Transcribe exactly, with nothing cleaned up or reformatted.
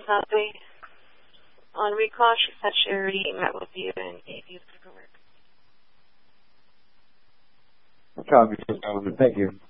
nothing. On recall, she said she already met with you and gave you paperwork. Copy. Thank you.